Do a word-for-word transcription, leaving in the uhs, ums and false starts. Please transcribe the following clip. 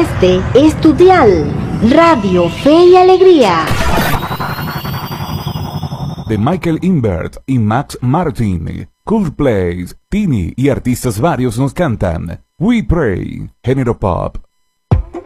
Este es tu dial, Radio Fe y Alegría. De Michael Invert y Max Martin, Coldplay, Tini y artistas varios nos cantan We Pray, género pop,